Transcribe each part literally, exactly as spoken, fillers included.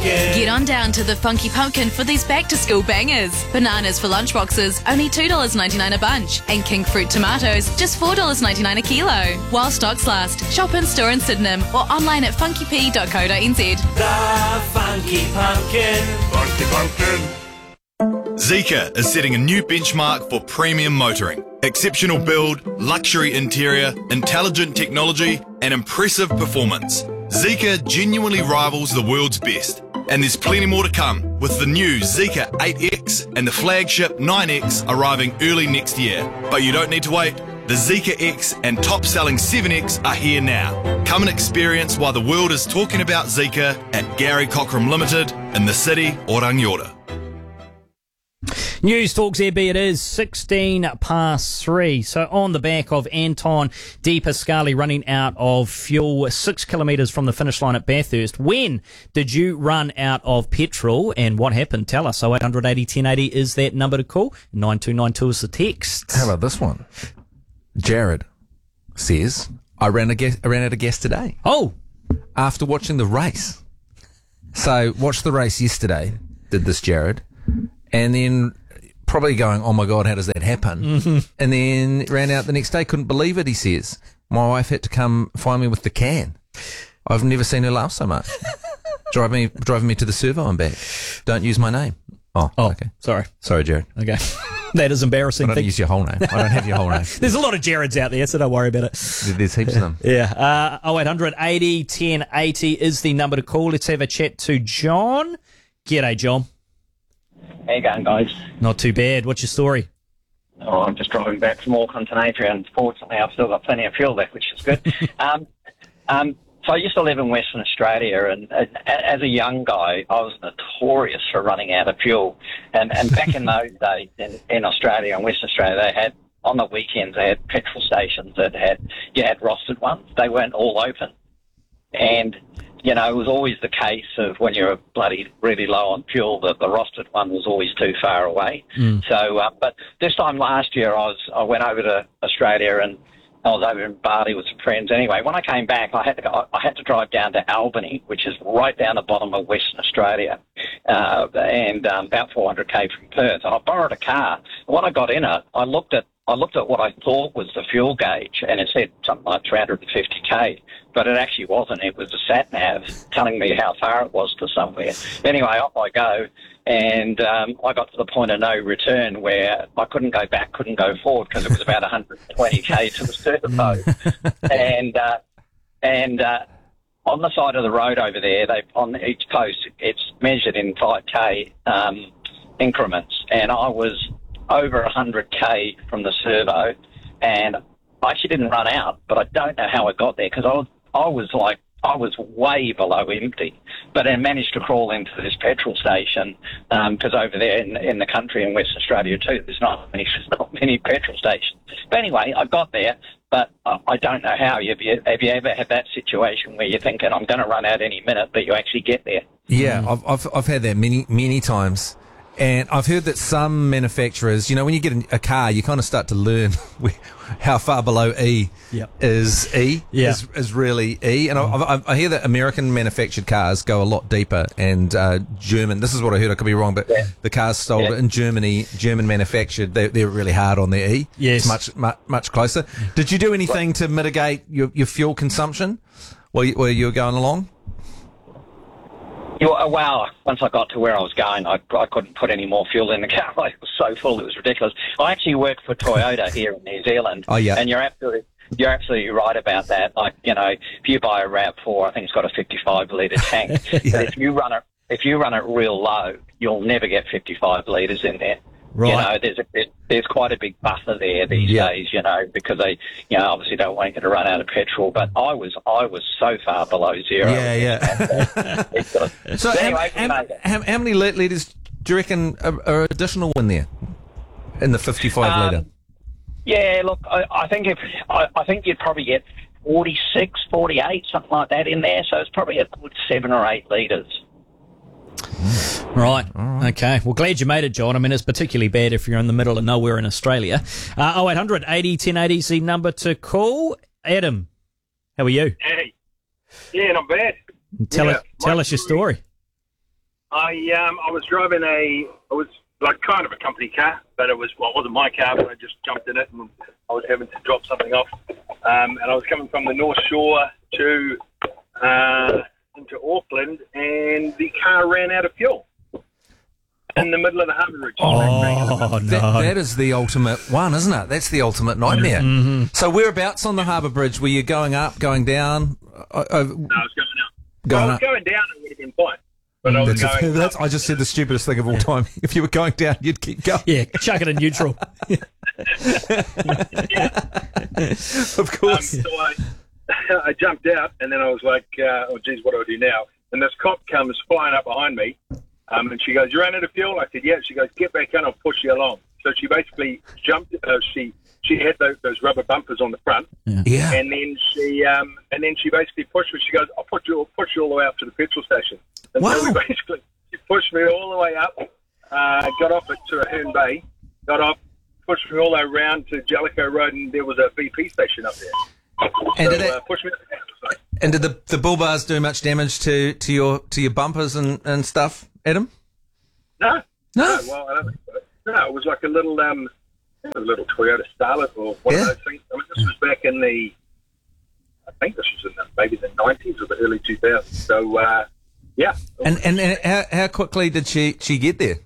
Pumpkin. Get on down to the Funky Pumpkin for these back-to-school bangers. Bananas for lunchboxes, only two dollars ninety-nine a bunch. And king fruit tomatoes, just four dollars ninety-nine a kilo. While stocks last, shop in store in Sydenham or online at funky p dot co dot n z. The Funky Pumpkin. Funky Pumpkin. Zeekr is setting a new benchmark for premium motoring. Exceptional build, luxury interior, intelligent technology, and impressive performance. Zeekr genuinely rivals the world's best. And there's plenty more to come, with the new Zeekr eight X and the flagship nine X arriving early next year. But you don't need to wait. The Zeekr X and top-selling seven X are here now. Come and experience why the world is talking about Zeekr at Gary Cockram Limited in the city or Rangiora. News Talks A B, it is sixteen past three. So on the back of Anton De Pascali running out of fuel six kilometres from the finish line at Bathurst, when did you run out of petrol and what happened? Tell us. oh eight hundred eighty ten eighty is that number to call. nine two nine two is the text. How about this one? Jared says, I ran, a gas- I ran out of gas today. Oh! After watching the race. So, watched the race yesterday, did this Jared, and then probably going, oh my God, how does that happen? Mm-hmm. And then ran out the next day, couldn't believe it, he says. My wife had to come find me with the can. I've never seen her laugh so much. Drive me, driving me to the servo and back. Don't use my name. Oh, oh okay. Sorry. Sorry, Jared. Okay. That is embarrassing. I don't use your whole name. I don't have your whole name. There's a lot of Jareds out there, so don't worry about it. There's heaps of them. Yeah. Uh, oh eight hundred eighty ten eighty is the number to call. Let's have a chat to John. G'day, John. How you going, guys? Not too bad. What's your story? Oh, I'm just driving back from Auckland to Napier, and fortunately I've still got plenty of fuel left, which is good. um, um, so I used to live in Western Australia, and, and as a young guy, I was notorious for running out of fuel. And, and back in those days in, in Australia and Western Australia, they had, on the weekends, they had petrol stations that had, you had rostered ones. They weren't all open. And, you know, it was always the case of when you're bloody really low on fuel, that the rostered one was always too far away. Mm. So, uh, but this time last year, I was I went over to Australia and I was over in Bali with some friends. Anyway, when I came back, I had to go, I had to drive down to Albany, which is right down the bottom of Western Australia, uh, and um, about four hundred k from Perth. And I borrowed a car. When I got in it, I looked at I looked at what I thought was the fuel gauge, and it said something like three hundred fifty k, but it actually wasn't. It was a sat-nav telling me how far it was to somewhere. Anyway, off I go, and um, I got to the point of no return where I couldn't go back, couldn't go forward, because it was about one hundred twenty k to the servo. and uh, and uh, on the side of the road over there, they on each post, it's measured in five k um, increments, and I was over one hundred k from the servo, and I actually didn't run out, but I don't know how I got there, because I was, I was like, I was way below empty, but I managed to crawl into this petrol station, because um, over there in, in the country in Western Australia too, there's not many, not many petrol stations. But anyway, I got there, but I, I don't know how. Have you, have you ever had that situation where you're thinking, I'm going to run out any minute, but you actually get there? Yeah, I've, I've, I've had that many, many times. And I've heard that some manufacturers, you know, when you get a car, you kind of start to learn how far below E yep. is E, yeah. is, is really E. And I, I, I hear that American manufactured cars go a lot deeper, and uh, German, this is what I heard, I could be wrong, but yeah. the cars sold yeah. in Germany, German manufactured, they, they're really hard on their E. Yes. It's much, much, much closer. Did you do anything to mitigate your, your fuel consumption while you, while you were going along? Well, once I got to where I was going, I, I couldn't put any more fuel in the car. It was so full, it was ridiculous. I actually work for Toyota here in New Zealand. Oh, yeah. And you're absolutely, you're absolutely right about that. Like, you know, if you buy a RAV four, I think it's got a fifty-five litre tank. yeah. But if you run it, if you run it real low, you'll never get fifty-five litres in there. Right. You know, there's a, there's quite a big buffer there these yeah. days, you know, because they, you know, obviously don't want you to run out of petrol. But I was, I was so far below zero. Yeah, yeah. so, anyway, how, how, how, how many litres do you reckon are, are additional in there in the fifty-five um, litre? Yeah, look, I, I think if I, I think you'd probably get forty-six, forty-eight, something like that in there. So it's probably a good seven or eight litres. Right. Okay. Well, glad you made it, John. I mean, it's particularly bad if you're in the middle of nowhere in Australia. Uh, oh eight hundred eighty ten eighty is the number to call. Adam, how are you? Hey. Yeah, not bad. Tell, yeah, it, tell us your story. I um, I was driving a, it was like kind of a company car, but it was, well, it wasn't my car, but I just jumped in it and I was having to drop something off. Um, and I was coming from the North Shore to uh, into Auckland, and the car ran out of fuel in the middle of the harbour bridge. Oh, no. That, that is the ultimate one, isn't it? That's the ultimate nightmare. Mm-hmm. So whereabouts on the harbour bridge? Were you going up, going down? Uh, uh, No, I was going out. Going well, I was up. going down, it would have been fine. But I was That's, going that's, up. I just said the stupidest thing of all time. If you were going down, you'd keep going. Yeah, chuck it in neutral. Of course. Um, so I, I jumped out, and then I was like, uh, oh, geez, what do I do now? And this cop comes flying up behind me, um, and she goes, you ran out of fuel? I said, yeah. She goes, get back in, I'll push you along. So she basically jumped, uh, she she had those, those rubber bumpers on the front, Yeah. and then she um, and then she basically pushed me. She goes, I'll put you, I'll push you all the way up to the petrol station. And Wow. so we basically, she pushed me all the way up, uh, got off at Turahern Bay, got off, pushed me all the way around to Jellicoe Road, and there was a B P station up there. And so, did it- uh, pushed me to the petrol station. And did the, the bull bars do much damage to, to your to your bumpers and, and stuff, Adam? No. No. Well, I don't think so. No, it was like a little, um, it was a little Toyota Starlet or one Yeah. of those things. I mean, this was back in the, I think this was in the, maybe the nineties or the early two thousands. So, uh, yeah. And and, and how, how quickly did she, she get there?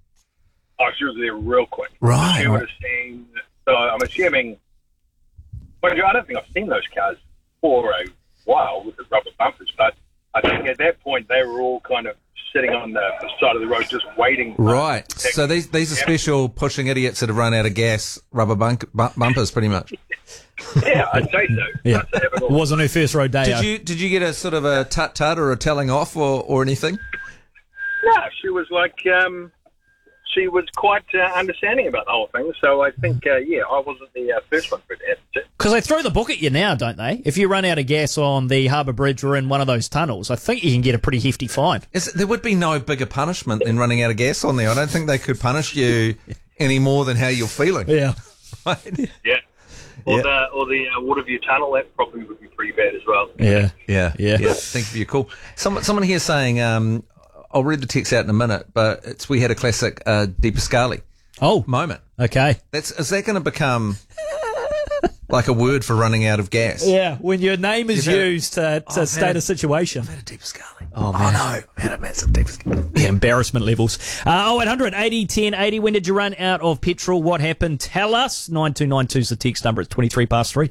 Oh, she was there real quick. Right. She would have seen, so I'm assuming, well, I don't think I've seen those cars for a while with the rubber bumpers, but I think at that point they were all kind of sitting on the, the side of the road just waiting. Right. So these these are Yeah. special pushing idiots that have run out of gas rubber bunk, bu- bumpers, pretty much. Yeah, I'd say so. Yeah. I'd say have it all. Wasn't her first rodeo. Did you did you get a sort of a tut tut or a telling off or, or anything? No, she was like, um, she was quite uh, understanding about the whole thing. So I think, uh, yeah, I wasn't the uh, first one for it to happen to. Because they throw the book at you now, don't they? If you run out of gas on the harbour bridge or in one of those tunnels, I think you can get a pretty hefty fine. Is, there would be no bigger punishment than running out of gas on there. I don't think they could punish you any more than how you're feeling. Yeah. Right? Yeah. Or Yeah. the, or the uh, Waterview Tunnel, that probably would be pretty bad as well. Yeah. Yeah, Yeah. Thank you for your call. Someone, someone here saying, um, I'll read the text out in a minute, but it's we had a classic uh, Di Pascali Oh, moment. okay. That's is that going to become like a word for running out of gas? Yeah, when your name is You've had- used to, to I've state had- a situation. I've had a Di Pascali. Oh, man. no, I've had a massive Di Pascali. Yeah, embarrassment levels. Uh, oh, eight hundred eighty ten eighty. When did you run out of petrol? What happened? Tell us. nine two nine two is the text number. It's twenty-three past three.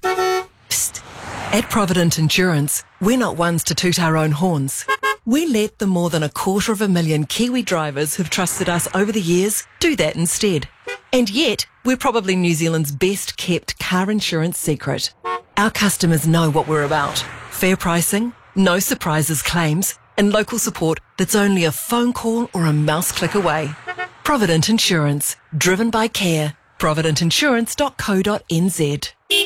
Psst. At Provident Insurance, we're not ones to toot our own horns. We let the more than a quarter of a million Kiwi drivers who've trusted us over the years do that instead. And yet, we're probably New Zealand's best kept car insurance secret. Our customers know what we're about. Fair pricing, no surprises claims, and local support that's only a phone call or a mouse click away. Provident Insurance, driven by care. provident insurance dot co dot n z.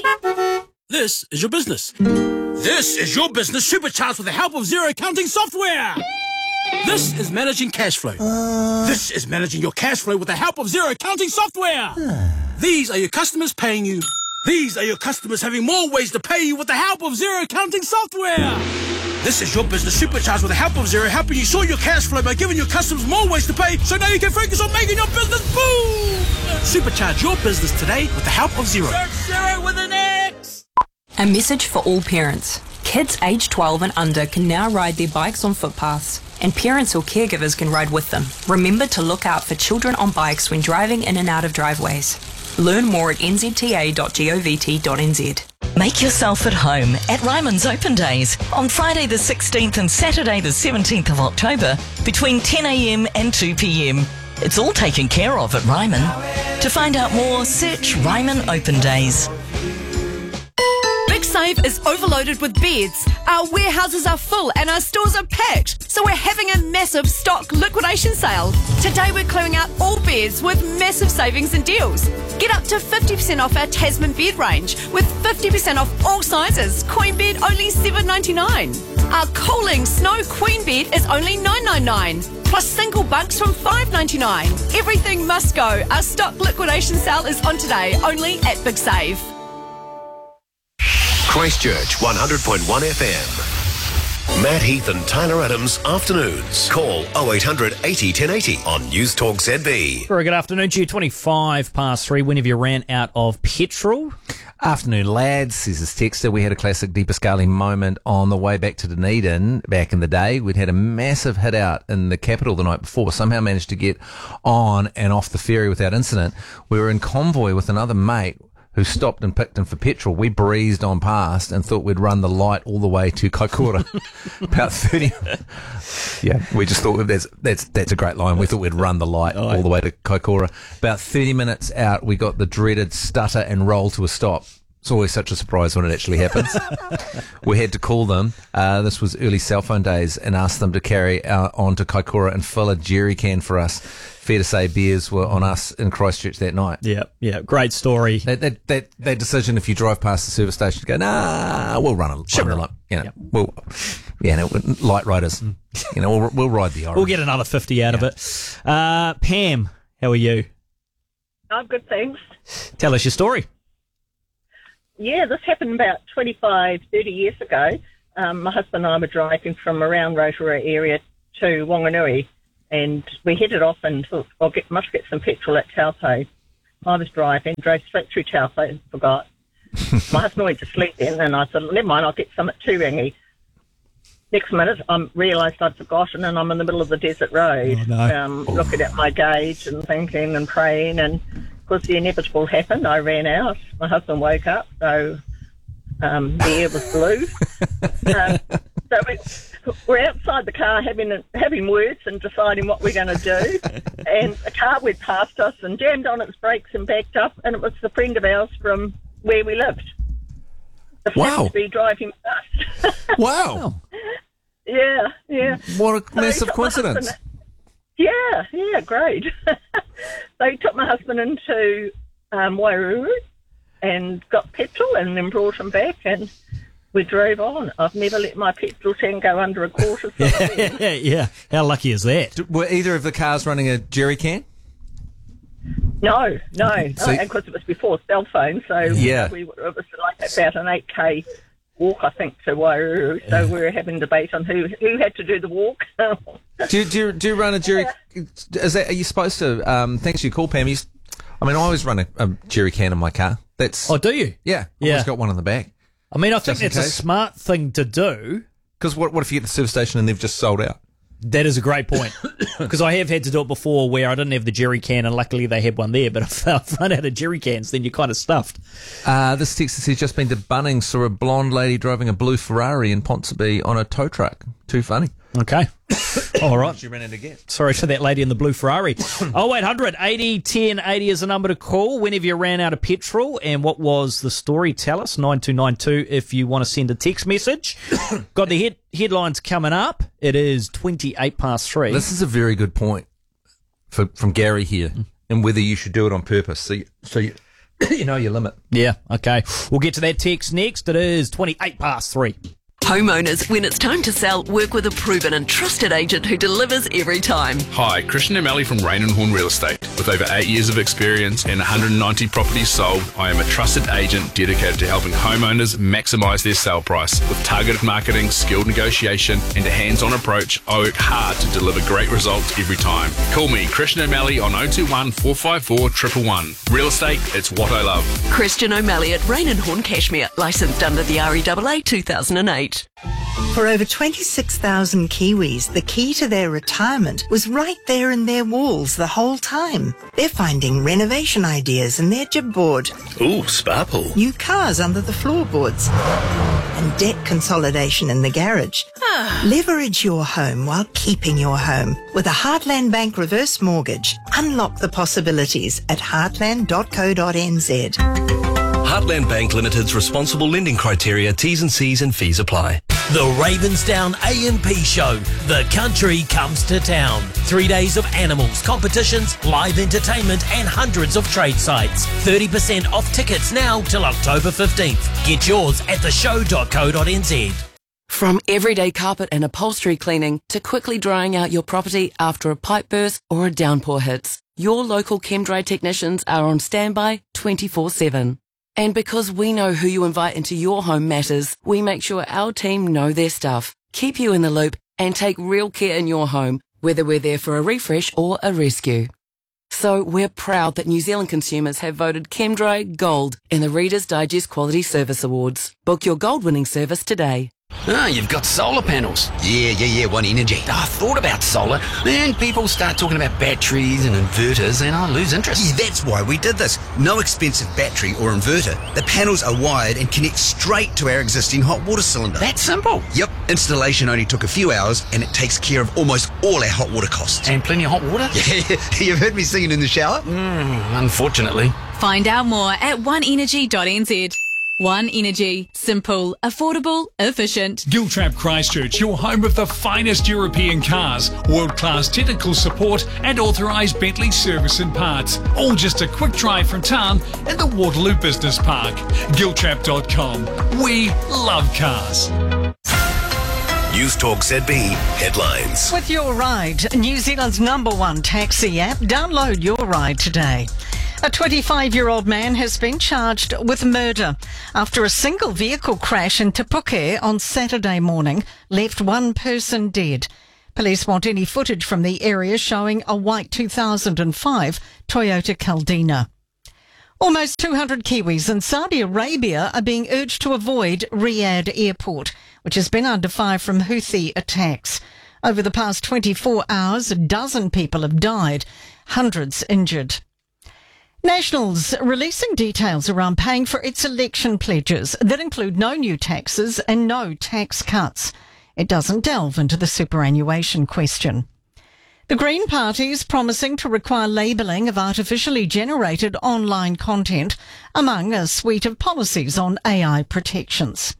This is your business. This is your business supercharged with the help of zero accounting software. This is managing cash flow. This is managing your cash flow with the help of zero accounting software. These are your customers paying you. These are your customers having more ways to pay you with the help of zero accounting software. This is your business supercharged with the help of Zero, helping you sort your cash flow by giving your customers more ways to pay, so now you can focus on making your business boom. Supercharge your business today with the help of Zero. Search Zero with an X. A message for all parents. Kids aged twelve and under can now ride their bikes on footpaths, and parents or caregivers can ride with them. Remember to look out for children on bikes when driving in and out of driveways. Learn more at n z t a dot govt dot n z. Make yourself at home at Ryman's Open Days on Friday the sixteenth and Saturday the seventeenth of October between ten a m and two p m. It's all taken care of at Ryman. To find out more, search Ryman Open Days. Big Save is overloaded with beds. Our warehouses are full and our stores are packed, so we're having a massive stock liquidation sale. Today we're clearing out all beds with massive savings and deals. Get up to fifty percent off our Tasman bed range with fifty percent off all sizes. Queen bed only seven ninety-nine. Our cooling snow queen bed is only nine ninety-nine. Plus single bunks from five ninety-nine. Everything must go. Our stock liquidation sale is on today, only at Big Save. Christchurch one hundred point one F M. Matt Heath and Tyler Adams afternoons. Call oh eight hundred eighty ten eighty on News Talk Z B. Very good afternoon to you. twenty-five past three. When have you ran out of petrol? Afternoon, lads, says his texter. We had a classic Deepa Scali moment on the way back to Dunedin back in the day. We'd had a massive hit out in the capital the night before. Somehow managed to get on and off the ferry without incident. We were in convoy with another mate who stopped and picked him for petrol. We breezed on past and thought we'd run the light all the way to Kaikoura. About thirty. Yeah, we just thought that's that's that's a great line. We thought we'd run the light Oh, all the way to Kaikoura. About thirty minutes out, we got the dreaded stutter and roll to a stop. It's always such a surprise when it actually happens. We had to call them. Uh, this was early cell phone days, and ask them to carry uh, on to Kaikoura and fill a jerry can for us. Fair to say, beers were on us in Christchurch that night. Yeah, yeah, great story. That that that, that decision, if you drive past the service station, to go, nah, we'll run a Sure. run a light. You know, we'll, yeah, no, light riders. You know, we'll, we'll ride the orange. We'll get another fifty out of it. Uh, Pam, how are you? I'm good, thanks. Tell us your story. Yeah, this happened about twenty-five, thirty years ago. Um, my husband and I were driving from around Rotorua area to Wanganui, and we headed off and thought, I'll get, must get some petrol at Taupo. I was driving, drove straight through Taupo and forgot. My husband went to sleep then, and I said, never mind, I'll get some at Turangi. Next minute, I realised I'd forgotten, and I'm in the middle of the desert road, Oh, no. um, looking at my gauge and thinking and praying, and of course the inevitable happened. I ran out. My husband woke up, so um, the air was blue. um, so we, we're outside the car having having words and deciding what we're going to do, and a car went past us and jammed on its brakes and backed up, and it was a friend of ours from where we lived. The Wow. to be driving past. Wow. Yeah, yeah. What a So he massive took my coincidence. husband- Yeah, yeah, great. So he took my husband into um, Wairuru and got petrol and then brought him back, and we drove on. I've never let my petrol tank go under a quarter. So yeah, yeah. How lucky is that? Were either of the cars running a jerry can? No, no, no, So- and because it was before cell phone, so Yeah. we were, it was like about an eight k walk, I think, to Wairuru. So we were having a debate on who who had to do the walk. Do you, do you, do you run a jerry? Is that, are you supposed to? Um, thanks for your call, Pam. You, s- I mean, I always run a, a jerry can in my car. That's Oh, do you? yeah. I've Yeah. always got one in the back. I mean, I think Just in that's a case. smart thing to do. Because what what if you get to the service station and they've just sold out? That is a great point. Because I have had to do it before where I didn't have the jerry can, and luckily they had one there. But if I've run out of jerry cans, then you're kind of stuffed. Uh, this text says just been to Bunnings, saw a blonde lady driving a blue Ferrari in Ponsonby on a tow truck. Too funny. Okay. All right. She ran out again. Sorry to that lady in the blue Ferrari. oh eight hundred eighty ten eighty is the number to call whenever you ran out of petrol. And what was the story? Tell us. nine two nine two if you want to send a text message. Got the head, headlines coming up. It is twenty-eight past three. This is a very good point for, from Gary here, and whether you should do it on purpose. So you, so you, you know your limit. Yeah, okay. We'll get to that text next. It is twenty-eight past three. Homeowners, when it's time to sell, work with a proven and trusted agent who delivers every time. Hi, Christian O'Malley from Rain and Horn Real Estate. With over eight years of experience and one hundred ninety properties sold, I am a trusted agent dedicated to helping homeowners maximise their sale price. With targeted marketing, skilled negotiation and a hands-on approach, I work hard to deliver great results every time. Call me, Christian O'Malley, on oh two one, four five four, one one one. Real estate, it's what I love. Christian O'Malley at Rain and Horn Cashmere, licensed under the R E A A two thousand eight. For over twenty-six thousand Kiwis, the key to their retirement was right there in their walls the whole time. They're finding renovation ideas in their jib board, Ooh, spa pool. new cars under the floorboards, and debt consolidation in the garage. Leverage your home while keeping your home. With a Heartland Bank reverse mortgage, unlock the possibilities at heartland dot co dot n z. Heartland Bank Limited's responsible lending criteria, T's and C's and fees apply. The Ravensdown A and P Show. The country comes to town. Three days of animals, competitions, live entertainment and hundreds of trade sites. thirty percent off tickets now till October fifteenth. Get yours at the show dot co dot n z. From everyday carpet and upholstery cleaning to quickly drying out your property after a pipe burst or a downpour hits, your local ChemDry technicians are on standby twenty-four seven. And because we know who you invite into your home matters, we make sure our team know their stuff, keep you in the loop, and take real care in your home, whether we're there for a refresh or a rescue. So we're proud that New Zealand consumers have voted ChemDry Gold in the Reader's Digest Quality Service Awards. Book your gold-winning service today. Ah, you've got solar panels. Yeah, yeah, yeah, One Energy. I thought about solar, then people start talking about batteries and inverters and I lose interest. Yeah, that's why we did this. No expensive battery or inverter. The panels are wired and connect straight to our existing hot water cylinder. That simple? Yep. Installation only took a few hours and it takes care of almost all our hot water costs. And plenty of hot water? Yeah, you've heard me singing in the shower? Mm, unfortunately. Find out more at one energy dot n z. One Energy. Simple, affordable, efficient. Giltrap Christchurch, your home of the finest European cars, world-class technical support and authorised Bentley service and parts. All just a quick drive from town in the Waterloo Business Park. Giltrap dot com. We love cars. News Talk Z B headlines. With Your Ride, New Zealand's number one taxi app, download Your Ride today. A twenty-five-year-old man has been charged with murder after a single vehicle crash in Te Puke on Saturday morning left one person dead. Police want any footage from the area showing a white two thousand five Toyota Caldina. Almost two hundred Kiwis in Saudi Arabia are being urged to avoid Riyadh Airport, which has been under fire from Houthi attacks. Over the past twenty-four hours, a dozen people have died, hundreds injured. Nationals releasing details around paying for its election pledges that include no new taxes and no tax cuts. It doesn't delve into the superannuation question. The Green Party is promising to require labelling of artificially generated online content among a suite of policies on A I protections.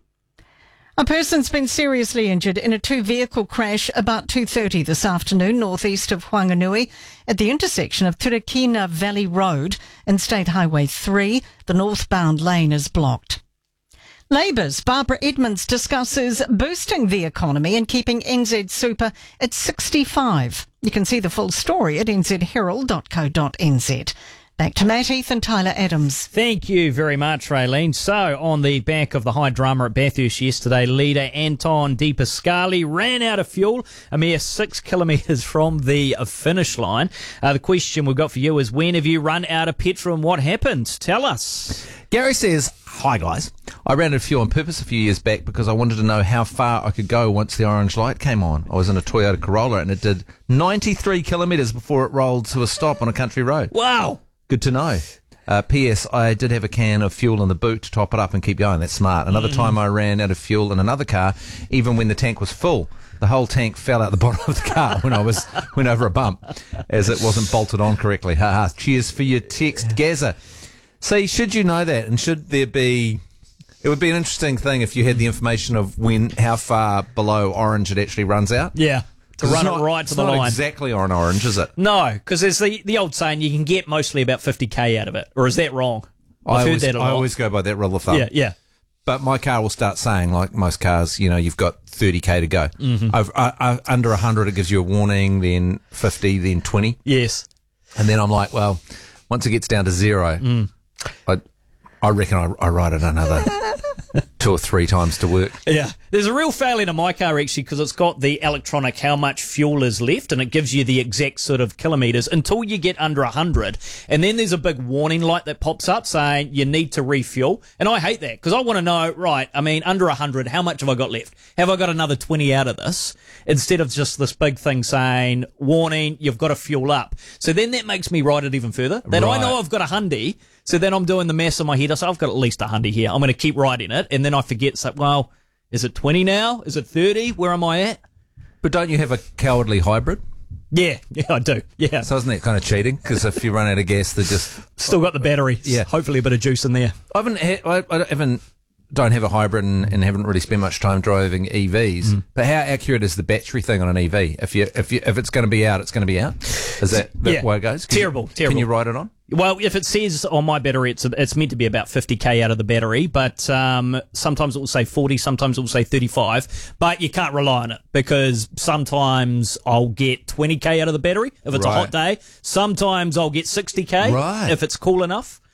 A person's been seriously injured in a two-vehicle crash about two thirty this afternoon northeast of Whanganui at the intersection of Turakina Valley Road and State Highway three. The northbound lane is blocked. Labour's Barbara Edmonds discusses boosting the economy and keeping N Z Super at sixty-five. You can see the full story at n z herald dot co dot n z. Back to Matt Heath and Tyler Adams. Thank you very much, Raylene. So, on the back of the high drama at Bathurst yesterday, leader Anton De Pascali ran out of fuel a mere six kilometres from the finish line. Uh, the question we've got for you is, when have you run out of petrol and what happened? Tell us. Gary says, hi guys, I ran out of fuel on purpose a few years back because I wanted to know how far I could go once the orange light came on. I was in a Toyota Corolla and it did ninety-three kilometres before it rolled to a stop on a country road. Wow. Good to know. Uh, P S. I did have a can of fuel in the boot to top it up and keep going. That's smart. Another mm. time I ran out of fuel in another car, even when the tank was full. The whole tank fell out the bottom of the car when I was went over a bump, as it wasn't bolted on correctly. Ha ha. Cheers for your text, Gaza. See, should you know that, and should there be... It would be an interesting thing if you had the information of when, how far below orange it actually runs out. Yeah. To run not, it right to the line. It's not line. exactly on orange, is it? No, because there's the, the old saying, you can get mostly about fifty k out of it. Or is that wrong? I've I heard always, that a lot. I always go by that rule of thumb. Yeah, yeah. But my car will start saying, like most cars, you know, you've got thirty k to go. Mm-hmm. Over, uh, uh, under one hundred, it gives you a warning, then fifty, then twenty. Yes. And then I'm like, well, once it gets down to zero, mm. I, I reckon I, I ride it another two or three times to work. Yeah. There's a real failing in my car, actually, because it's got the electronic how much fuel is left, and it gives you the exact sort of kilometres until you get under one hundred. And then there's a big warning light that pops up saying you need to refuel. And I hate that, because I want to know, right, I mean, under one hundred, how much have I got left? Have I got another twenty out of this? Instead of just this big thing saying, warning, you've got to fuel up. So then that makes me ride it even further. Then Right. I know I've got a hundy, so then I'm doing the maths in my head. I say, I've got at least a hundy here. I'm going to keep riding it. And then I forget, so, well, is it twenty now? Is it thirty? Where am I at? But don't you have a cowardly hybrid? Yeah, yeah, I do. Yeah. So isn't that kind of cheating? Because if you run out of gas, they just... Still got the battery. Yeah. Hopefully a bit of juice in there. I haven't, ha- I, I haven't, don't have a hybrid and, and haven't really spent much time driving E Vs. Mm. But how accurate is the battery thing on an E V? If you, if you, if it's going to be out, it's going to be out. Is that the Yeah. way it goes? Can Terrible, you, terrible. Can you ride it on? Well, if it says on my battery, it's it's meant to be about fifty k out of the battery, but um, sometimes it will say forty, sometimes it will say thirty-five, but you can't rely on it, because sometimes I'll get twenty k out of the battery if it's a Right. hot day, sometimes I'll get sixty k Right. if it's cool enough.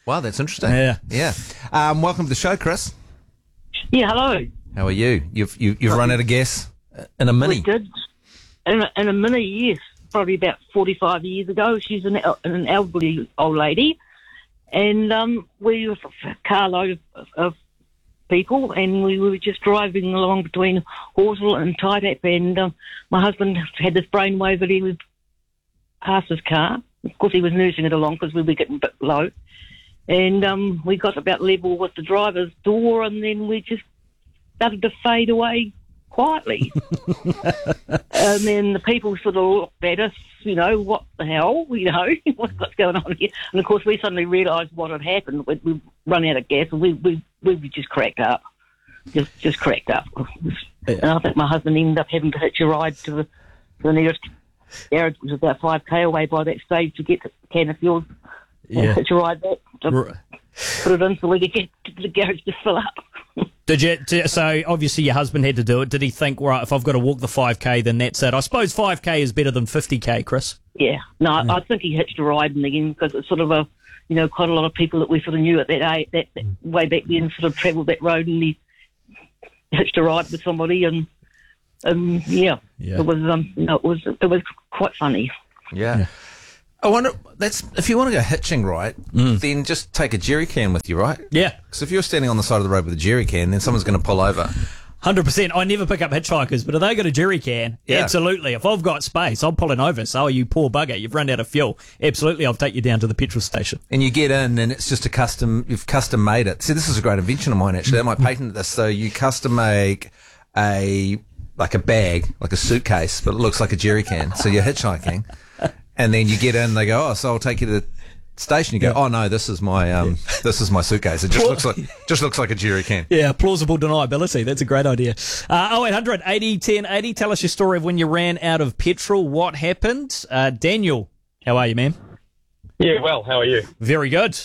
Wow, that's interesting. Yeah. Yeah. Um, welcome to the show, Chris. Yeah, hello. How are you? You've you, you've run out of gas in a Mini. We did. In a, in a Mini, yes. Probably about forty-five years ago. She's an, el- an elderly old lady. And um, we were a carload of, of people, and we were just driving along between Horsell and Taitap, and um, my husband had this brainwave that he would pass his car. Of course, he was nursing it along because we were getting a bit low. And um, we got about level with the driver's door, and then we just started to fade away quietly. And then the people sort of looked at us, you know, what the hell, you know, what's going on here? And of course, we suddenly realised what had happened. We'd, we'd run out of gas, and we we we just cracked up, just just cracked up. And I think my husband ended up having to hitch a ride to the, to the nearest garage, which was about five k away by that stage, to get a can of fuel. Yeah. Hitch a ride back to R- put it in so we could get to the garage to fill up. Did you? d- So obviously your husband had to do it. Did he think, right, if I've got to walk the five k, then that's it? I suppose five k is better than fifty k, Chris. Yeah, no, I- I think he hitched a ride in the end because it's sort of a, you know, quite a lot of people that we sort of knew at that age, that, that way back then sort of travelled that road, and he hitched a ride with somebody, and um, yeah, Yeah. it was um, no, it was it was quite funny. Yeah. I wonder, that's if you want to go hitching, right, then just take a jerry can with you, right? Yeah. Because if you're standing on the side of the road with a jerry can, then someone's going to pull over. one hundred percent. I never pick up hitchhikers, but if they got a jerry can, Yeah. absolutely. If I've got space, I'm pulling over. So, oh, you poor bugger, you've run out of fuel. Absolutely, I'll take you down to the petrol station. And you get in, and it's just a custom, you've custom made it. See, this is a great invention of mine, actually. I might patent this. So you custom make a, like a bag, like a suitcase, but it looks like a jerry can. So you're hitchhiking. And then you get in, they go, oh, so I'll take you to the station. You go, oh no, this is my um, this is my suitcase. It just looks like just looks like a jerry can. Yeah, plausible deniability. That's a great idea. Uh, oh eight hundred eighty ten eighty. Tell us your story of when you ran out of petrol. What happened? Uh, Daniel, how are you, man? Yeah, well, how are you? Very good.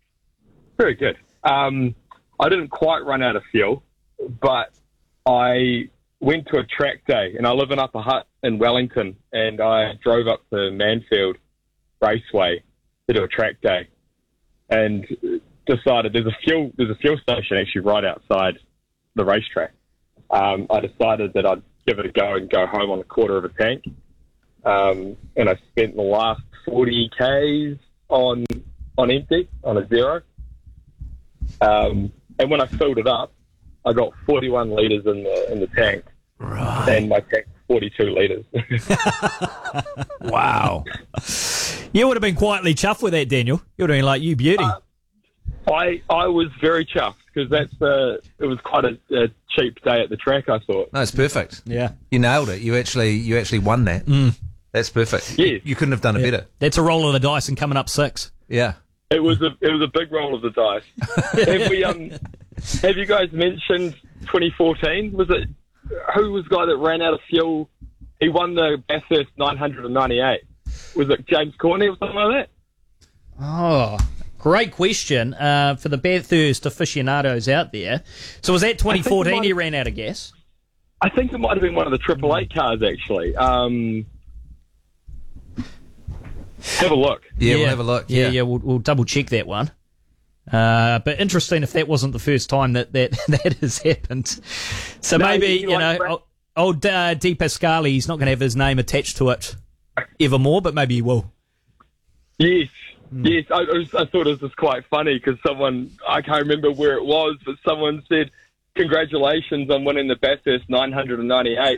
Very good. Um, I didn't quite run out of fuel, but I went to a track day, and I live in Upper Hutt in Wellington, and I drove up to Manfield Raceway to do a track day, and decided there's a fuel there's a fuel station actually right outside the racetrack. Um, I decided that I'd give it a go and go home on a quarter of a tank, um, and I spent the last forty kays on on empty on a zero. Um, and when I filled it up, I got forty-one litres in the in the tank. Right. And my tank forty-two litres. Wow. You would have been quietly chuffed with that, Daniel. You would have been like, you beauty. Uh, I I was very chuffed because that's uh, it was quite a, a cheap day at the track, I thought. No, it's perfect. Yeah. You nailed it. You actually you actually won that. Mm. That's perfect. Yeah. You couldn't have done it Yeah. better. That's a roll of the dice and coming up six. Yeah. It was a it was a big roll of the dice. have we um have you guys mentioned twenty fourteen? Was it who was the guy that ran out of fuel? He won the Bathurst nine hundred ninety-eight. Was it James Corney or something like that? Oh, great question uh, for the Bathurst aficionados out there. So was that twenty fourteen might- he ran out of gas? I think it might have been one of the Triple Eight cars actually. Um, have a look. Yeah, we'll have a look. Yeah, Yeah. yeah, we'll, we'll double check that one. Uh, but interesting if that wasn't the first time that that, that has happened. So No, maybe, you you like know, old, old uh, Di Pascali, he's not going to have his name attached to it evermore, but maybe he will. Yes, yes. I, I, was, I thought it was quite funny because someone, I can't remember where it was, but someone said, congratulations on winning the Bathurst nine hundred ninety-eight.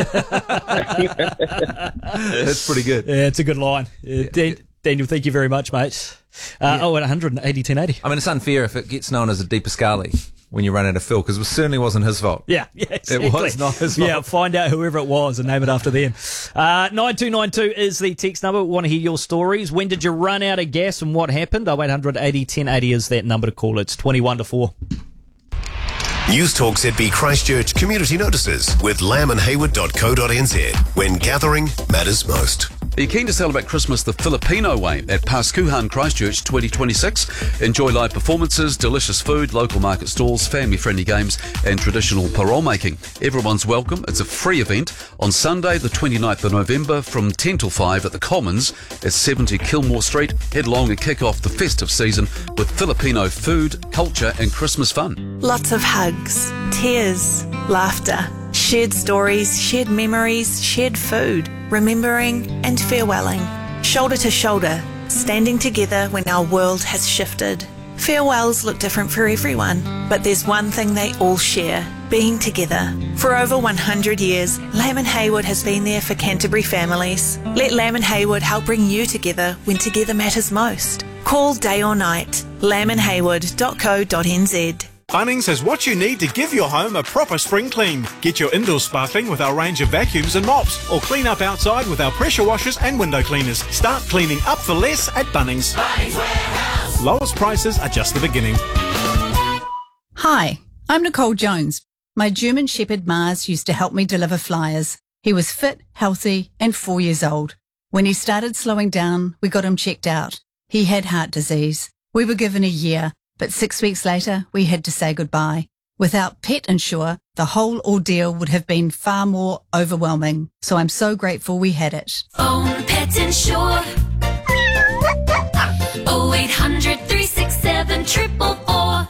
That's pretty good. Yeah, it's a good line. Uh, Dan- Daniel, thank you very much, mate. Uh, Oh, at one hundred eighty ten eighty. I mean, it's unfair if it gets known as a Di Pascali when you run out of fuel, because it certainly wasn't his fault. Yeah, yeah, exactly. It was not his fault. Yeah, find out whoever it was and name it after them. Uh, nine two nine two is the text number. We want to hear your stories. When did you run out of gas and what happened? Oh, eight hundred eighty ten eighty is that number to call. It's twenty-one to four. News Talk Z B Christchurch community notices with lamb and hayward dot co dot n z when gathering matters most. Are you keen to celebrate Christmas the Filipino way at Pascuhan Christchurch twenty twenty-six? Enjoy live performances, delicious food, local market stalls, family-friendly games and traditional parole making. Everyone's welcome. It's a free event on Sunday the twenty-ninth of November from ten till five at the Commons at seventy Kilmore Street. Head along and kick off the festive season with Filipino food, culture and Christmas fun. Lots of hugs, tears, laughter, shared stories, shared memories, shared food, remembering and farewelling. Shoulder to shoulder, standing together when our world has shifted. Farewells look different for everyone, but there's one thing they all share, being together. For over one hundred years, Lamb and Haywood has been there for Canterbury families. Let Lamb and Haywood help bring you together when together matters most. Call day or night, lamb and haywood dot co dot n z. Bunnings has what you need to give your home a proper spring clean. Get your indoors sparkling with our range of vacuums and mops, or clean up outside with our pressure washers and window cleaners. Start cleaning up for less at Bunnings. Bunnings Warehouse. Lowest prices are just the beginning. Hi, I'm Nicole Jones. My German Shepherd Mars used to help me deliver flyers. He was fit, healthy, and four years old. When he started slowing down, we got him checked out. He had heart disease. We were given a year. But six weeks later, we had to say goodbye. Without Pet Insure, the whole ordeal would have been far more overwhelming. So I'm so grateful we had it. Phone Pet Insure. oh eight hundred, three six seven, four four four.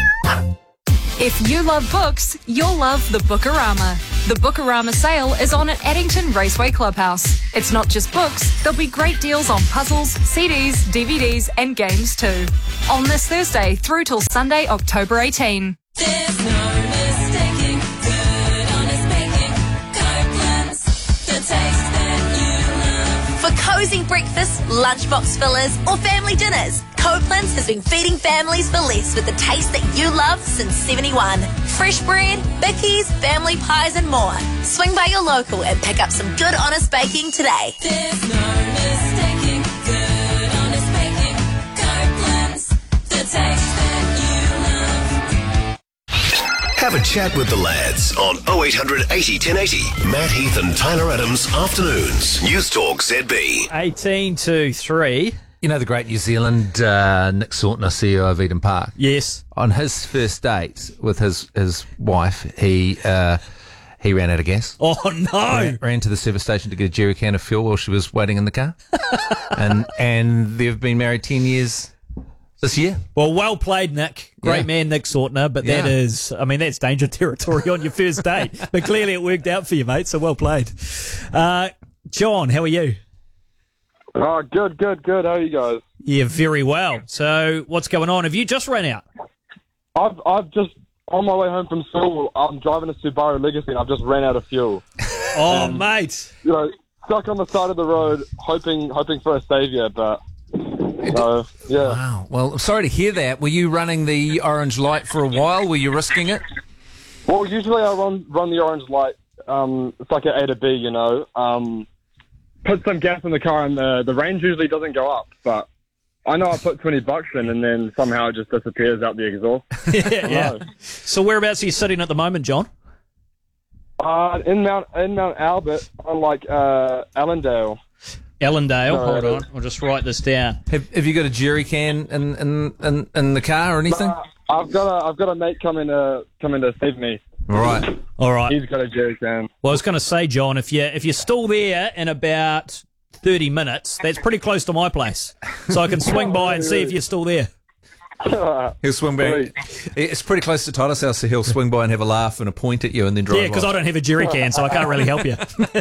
If you love books, you'll love the Bookarama. The Bookarama sale is on at Addington Raceway Clubhouse. It's not just books, there'll be great deals on puzzles, C Ds, D V Ds and games too. On this Thursday through till Sunday, October eighteenth. There's no mistaking good, honest baking. Copeland's, the taste that you love. For cosy breakfasts, lunchbox fillers or family dinners, Copeland's has been feeding families for less with the taste that you love since seventy-one. Fresh bread, bickies, family pies and more. Swing by your local and pick up some good honest baking today. There's no mistaking good, honest baking. Copeland's, the taste that you love. Have a chat with the lads on oh eight hundred eighty, ten eighty. Matt Heath and Tyler Adams, afternoons. News Talk Z B. eighteen to three. You know the great New Zealand uh, Nick Sautner, C E O of Eden Park? Yes. On his first date with his, his wife, he uh, he ran out of gas. Oh, no. Ran, ran to the service station to get a jerry can of fuel while she was waiting in the car. and and they've been married ten years this year. Well, well played, Nick. Great Yeah. man, Nick Sautner. But that Yeah. is, I mean, that's danger territory on your first date. But clearly it worked out for you, mate. So well played. Uh, John, how are you? Oh, good, good, good. How are you guys? Yeah, very well. So what's going on? Have you just run out? I've I've just on my way home from school. I'm driving a Subaru Legacy, and I've just ran out of fuel. Oh, Um, mate. You know, stuck on the side of the road, hoping hoping for a saviour, but so yeah. Wow. Well, I'm sorry to hear that. Were you running the orange light for a while? Were you risking it? Well, usually I run run the orange light. Um, it's like an A to B, you know. Um, put some gas in the car, and the the range usually doesn't go up, but I know I put twenty bucks in, and then somehow it just disappears out the exhaust. yeah, yeah. So whereabouts are you sitting at the moment, John? Uh, in Mount in Mount Albert, on like uh, Allendale. Allendale. No, Hold it on. is. I'll just write this down. Have, have you got a jerry can in, in, in, in the car or anything? Uh, I've got a I've got a mate coming to coming to save me. All right. All right. He's got a jerry can. Well, I was going to say, John, if you if you're still there in about thirty minutes, that's pretty close to my place, so I can swing by and see if you're still there. He'll swing back. It's pretty close to Tyler's house, so he'll swing by and have a laugh and a point at you and then drive Yeah, because off. I don't have a jerry can, so I can't really help you.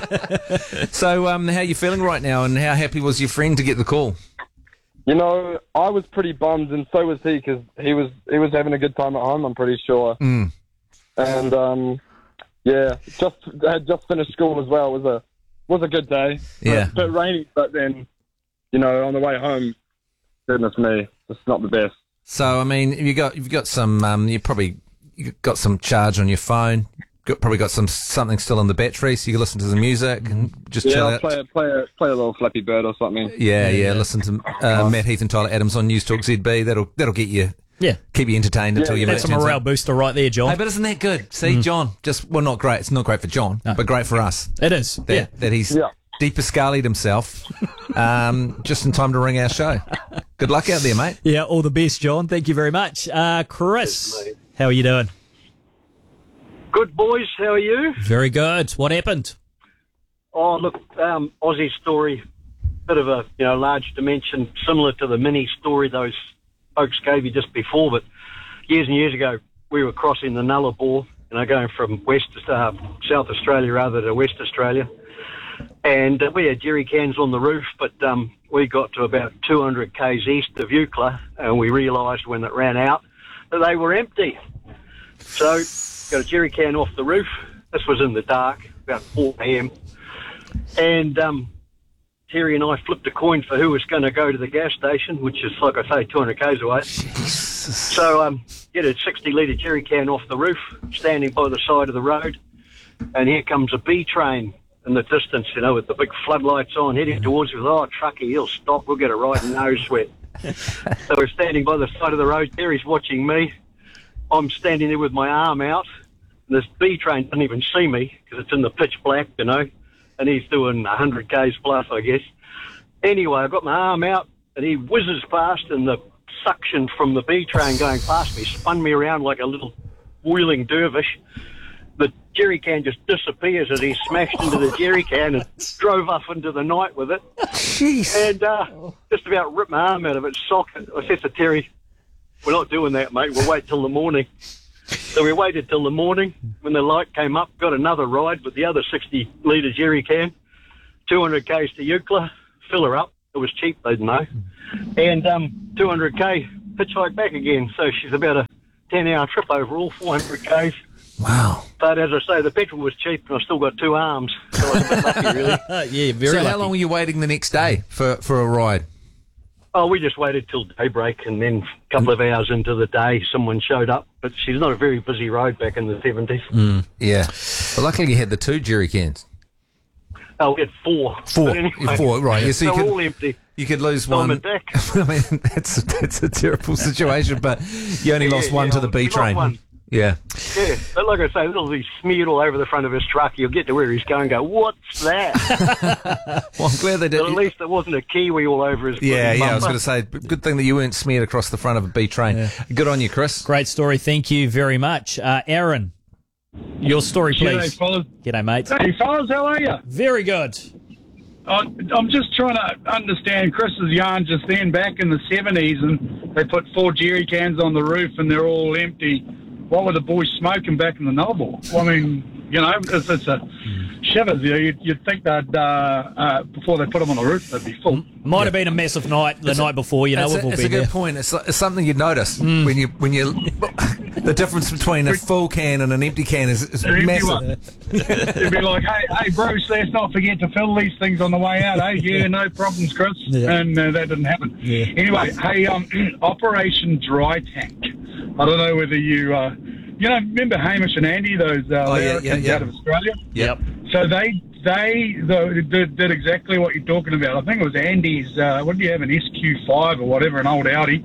So, um, how are you feeling right now, and how happy was your friend to get the call? You know, I was pretty bummed, and so was he, because he was he was having a good time at home. I'm pretty sure. Mm. And um, yeah, just had just finished school as well. It was a was a good day. Yeah. a bit rainy, but then you know, on the way home, goodness me, it's not the best. So, I mean, you got you've got some. Um, you probably you got some charge on your phone. Got, probably got some something still on the battery, so you can listen to the music and just yeah, chill I'll out. play a, play a play a little Flappy Bird or something. Yeah, yeah. Listen to uh, Matt Heath and Tyler Adams on News Talk Z B. That'll that'll get you. Yeah. Keep you entertained until your That's mate a turns morale up. booster right there, John. Hey, but isn't that good? See, John, just well, not great. It's not great for John, but great for us. It is. That, yeah. that he's Yeah. Deepa Scarlett himself, um, just in time to ring our show. Good luck out there, mate. Yeah, all the best, John. Thank you very much. Uh, Chris, Yes, mate. how are you doing? Good, boys. How are you? Very good. What happened? Oh, look, um, Aussie story, bit of a you know large dimension, similar to the mini story those folks gave you just before. But years and years ago, we were crossing the Nullarbor, you know, going from West uh, South Australia rather to West Australia, and uh, we had jerry cans on the roof. But um, we got to about two hundred k's east of Eucla, and we realised when it ran out that they were empty. So got a jerry can off the roof. This was in the dark, about four a.m. And um, Terry and I flipped a coin for who was going to go to the gas station, which is, like I say, two hundred k's away. Jesus. So um, get a sixty litre jerry can off the roof, standing by the side of the road, and here comes a B train in the distance, you know, with the big floodlights on, heading towards us. Oh, trucky, he'll stop. We'll get a right nose sweat. So we're standing by the side of the road. Terry's watching me. I'm standing there with my arm out. And this B train doesn't even see me because it's in the pitch black, you know. And he's doing one hundred k's plus, I guess. Anyway, I got my arm out, and he whizzes past, and the suction from the B train going past me spun me around like a little wheeling dervish. The jerry can just disappears as he smashed into the jerry can and drove off into the night with it. Jeez. And uh, just about ripped my arm out of its socket. I said to Terry, we're not doing that, mate. We'll wait till the morning. So we waited till the morning. When the light came up, got another ride with the other sixty litre jerry can, two hundred k's to Eucla, fill her up. It was cheap, they didn't know. And um, two hundred k, hitchhike back again. So she's about a ten hour trip overall, four hundred k's. Wow. But as I say, the petrol was cheap and I still got two arms. So I was a bit lucky, really. Yeah, very So lucky. how long were you waiting the next day for, for a ride? Oh, we just waited till daybreak, and then a couple of hours into the day, someone showed up. But she's not a very busy road back in the seventies. Mm, yeah. Well, luckily you had the two jerry cans. Oh, we had four. Four. But anyway, Four, right. Yeah, so you they're could, all empty. You could lose Throw 'em one. in back. I mean, that's, that's a terrible situation, but you only Yeah, lost one yeah, to the we B lost train. one. Yeah. Yeah, but like I say, it'll be smeared all over the front of his truck. You'll get to where he's going and go, what's that? Well, I'm glad they did. But at least there wasn't a Kiwi all over his Yeah, bloody yeah, I was bumper. going to say, good thing that you weren't smeared across the front of a B train. Good on you, Chris. Great story. Thank you very much. Uh, Aaron, your story, please. G'day, fellas. G'day, mate. Hey, fellas, how are you? Very good. I, I'm just trying to understand Chris's yarn just then. Back in the seventies, and they put four jerry cans on the roof, and they're all empty. What were the boys smoking back in the Nullarbor? Well, I mean, you know, it's, it's a shivers. You know, you'd, you'd think they'd uh, uh, before they put them on the roof, they'd be full. Might have been a massive night the It's night a- before. You know, it's we've a, all it's been a good there. point. It's, it's something you'd notice when you when you the difference between a full can and an empty can is, is An empty massive. one. It'd be like, hey, hey, Bruce, let's not forget to fill these things on the way out, eh? Yeah, no problems, Chris. Yeah. And uh, that didn't happen. Anyway, hey, um, Operation Dry Tank. I don't know whether you, uh, you know, remember Hamish and Andy, those uh, Oh, yeah, yeah, Americans yeah. out of Australia? Yep. So they they the, did, did exactly what you're talking about. I think it was Andy's, uh, what do you have, an S Q five or whatever, an old Audi.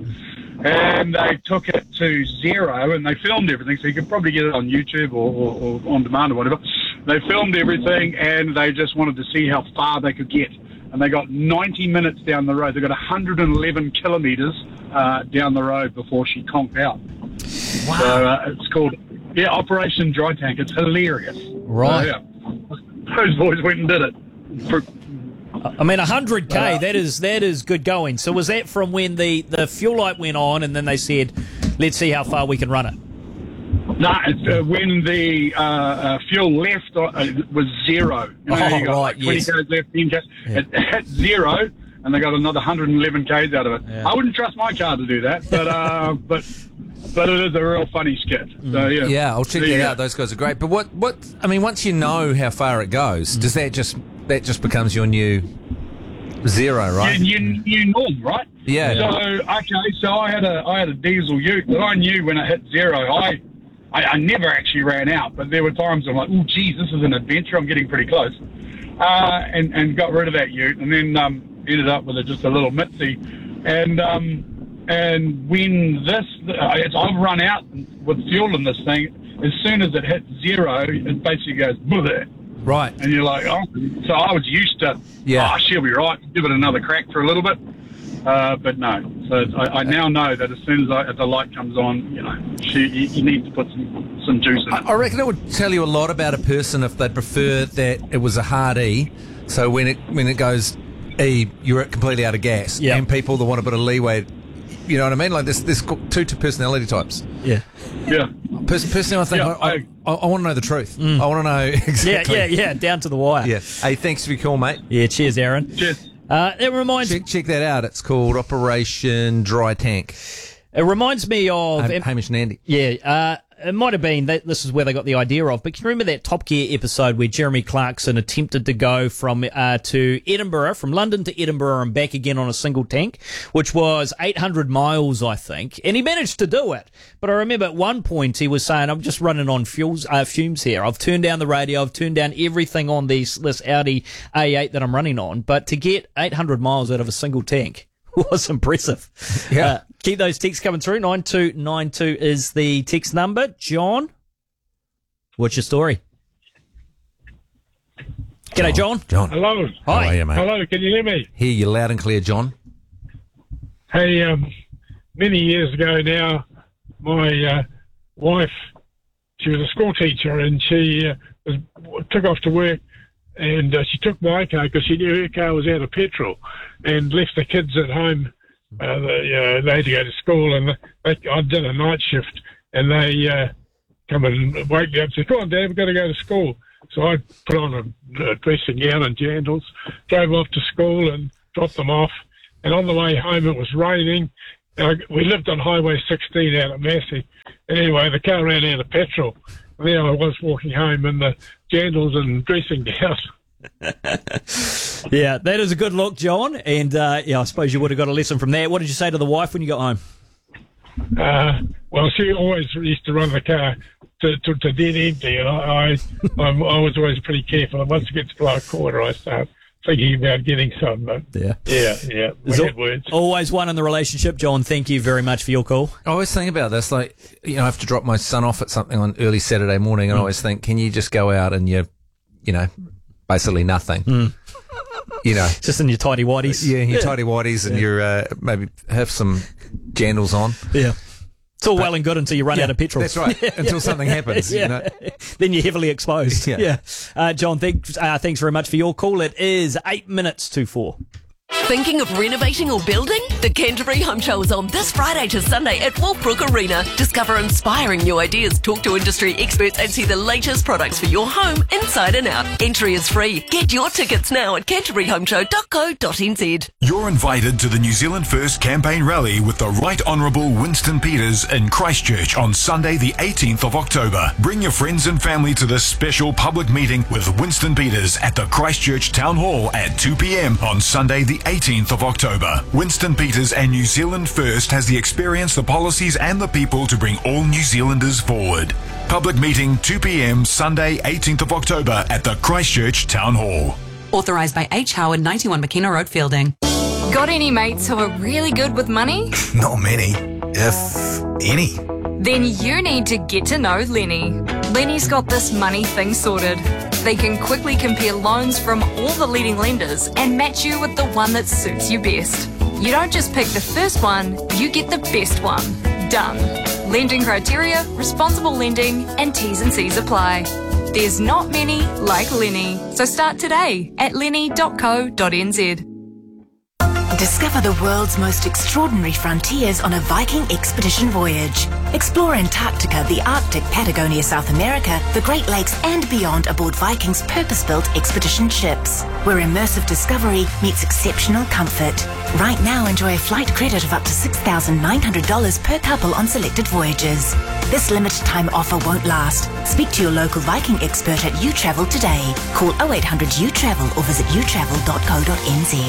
And they took it to zero, and they filmed everything, so you could probably get it on YouTube or, or, or on demand or whatever. They filmed everything, and they just wanted to see how far they could get. And they got ninety minutes down the road. They got one hundred eleven kilometres uh, down the road before she conked out. Wow. So uh, it's called, yeah, Operation Dry Tank. It's hilarious. Right. So, yeah. Those boys went and did it. For, I mean, one hundred k, Uh, that is that is good going. So was that from when the, the fuel light went on and then they said, let's see how far we can run it? No, it's, uh, when the uh, uh, fuel left, uh, it was zero. You know, Oh, you got right, like twenty yes. k's left, ten k's. It hit zero, and they got another one hundred eleven k's out of it. Yeah. I wouldn't trust my car to do that, but uh, but but it is a real funny skit. So yeah, Yeah, I'll check There you that go. out. Those guys are great. But what, what? I mean, once you know how far it goes, does that just that just becomes your new zero, right? You, you, you norm, right? Yeah. So okay, so I had a I had a diesel ute that I knew when it hit zero, I, I I never actually ran out, but there were times I'm like, oh geez, this is an adventure. I'm getting pretty close, uh, and and got rid of that ute, and then um, ended up with a, just a little Mitzi, and um, and when this uh, it's, I've run out with fuel in this thing. As soon as it hits zero, it basically goes bleh. Right. And you're like, oh, so I was used to, Yeah. oh, she'll be right, give it another crack for a little bit. Uh, but no, so I, I now know that as soon as, I, as the light comes on, you know, she, you, you need to put some, some juice in it. I reckon it would tell you a lot about a person if they'd prefer that it was a hard E. So when it when it goes E, you're completely out of gas. Yeah. And people that want a bit of leeway, you know what I mean? Like there's, there's two two personality types. Yeah. Yeah. Pers- personally, I think Yeah, I, I, I want to know the truth. I want to know exactly. Yeah, yeah, yeah, down to the wire. Yeah. Hey, thanks for your call, mate. Yeah, cheers, Aaron. Cheers. Uh, it reminds Check, check that out. It's called Operation Dry Tank. it reminds me of Ham- Hamish and Andy. Yeah, uh, it might have been that this is where they got the idea of. But can you remember that Top Gear episode where Jeremy Clarkson attempted to go from uh, to Edinburgh, from London to Edinburgh and back again on a single tank, which was eight hundred miles, I think, and he managed to do it. But I remember at one point he was saying, "I'm just running on fuels, uh, fumes here. I've turned down the radio, I've turned down everything on these this Audi A eight that I'm running on, but to get eight hundred miles out of a single tank was impressive." Yeah. Uh, keep those texts coming through. nine two nine two is the text number. John, what's your story? G'day, John. John. Hello. How are you, mate? Hello, can you hear me? Hear you loud and clear, John. Hey, um, many years ago now, my uh, wife, she was a school teacher, and she uh, was, took off to work, and uh, she took my car because she knew her car was out of petrol, and left the kids at home. Uh, the, uh, they had to go to school, and they, I did a night shift, and they uh, come and wake me up and said, "Come on, Dad, we've got to go to school." So I put on a, a dressing gown and jandals, drove off to school and dropped them off. And on the way home, it was raining. And I, we lived on Highway sixteen out at Massey. And anyway, the car ran out of petrol. And there I was walking home in the jandals and dressing gown. Yeah, that is a good look, John. And uh, yeah, I suppose you would have got a lesson from that. What did you say to the wife when you got home? Uh, well, she always used to run the car to, to, to dead empty, and I, I, I'm, I was always pretty careful. And once it gets below a quarter, I start thinking about getting some. But yeah, yeah, yeah. There's Weird al- words. always one in the relationship, John. Thank you very much for your call. I always think about this, like, you know, I have to drop my son off at something on early Saturday morning, and I always think, can you just go out and you, you know, basically nothing, Mm. you know, just in your tidy whities, yeah, your Yeah. tidy whities, and Yeah. your uh, maybe have some jandals on. Yeah. It's all well and good until you run Yeah, out of petrol. that's right. Until something happens, you know. Then you're heavily exposed. Yeah. Yeah. Uh, John, thanks, uh, thanks very much for your call. It is eight minutes to four. Thinking of renovating or building? The Canterbury Home Show is on this Friday to Sunday at Wolfbrook Arena. Discover inspiring new ideas, talk to industry experts and see the latest products for your home inside and out. Entry is free. Get your tickets now at canterbury home show dot co dot n z. You're invited to the New Zealand First campaign rally with the Right Honourable Winston Peters in Christchurch on Sunday the eighteenth of October. Bring your friends and family to this special public meeting with Winston Peters at the Christchurch Town Hall at two p.m. on Sunday the eighteenth of October. Winston Peters and New Zealand First has the experience, the policies and the people to bring all New Zealanders forward. Public meeting two p.m. Sunday eighteenth of October at the Christchurch Town Hall. Authorised by H. Howard, ninety-one McKenna Road, Fielding. Got any mates who are really good with money? Not many, if any. Then you need to get to know Lenny. Lenny's got this money thing sorted. They can quickly compare loans from all the leading lenders and match you with the one that suits you best. You don't just pick the first one, you get the best one. Done. Lending criteria, responsible lending, and T's and C's apply. There's not many like Lenny, so start today at lenny dot co dot n z. Discover the world's most extraordinary frontiers on a Viking expedition voyage. Explore Antarctica, the Arctic, Patagonia, South America, the Great Lakes and beyond aboard Viking's purpose-built expedition ships, where immersive discovery meets exceptional comfort. Right now, enjoy a flight credit of up to six thousand nine hundred dollars per couple on selected voyages. This limited time offer won't last. Speak to your local Viking expert at uTravel today. Call oh eight hundred U travel or visit u travel dot co dot n z.